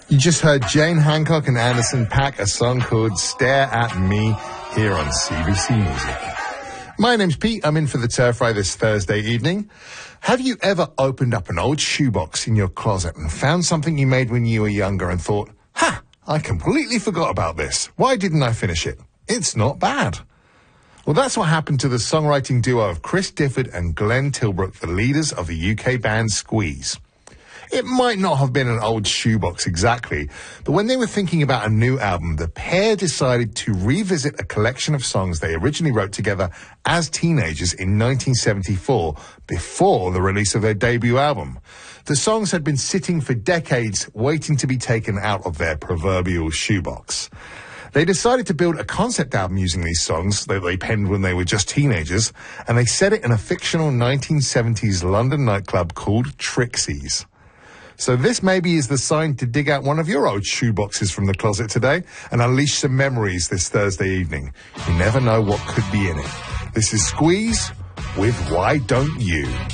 You just heard Jane Hancock and Anderson .Paak, a song called Stare at Me, here on CBC Music. My name's Pete. I'm in for the Turf Fry this Thursday evening. Have you ever opened up an old shoebox in your closet and found something you made when you were younger and thought, I completely forgot about this. Why didn't I finish it? It's not bad. Well, that's what happened to the songwriting duo of Chris Difford and Glenn Tilbrook, the leaders of the UK band Squeeze. It might not have been an old shoebox exactly, but when they were thinking about a new album, the pair decided to revisit a collection of songs they originally wrote together as teenagers in 1974, before the release of their debut album. The songs had been sitting for decades, waiting to be taken out of their proverbial shoebox. They decided to build a concept album using these songs that they penned when they were just teenagers, and they set it in a fictional 1970s London nightclub called Trixie's. So this maybe is the sign to dig out one of your old shoeboxes from the closet today and unleash some memories this Thursday evening. You never know what could be in it. This is Squeeze with Why Don't You?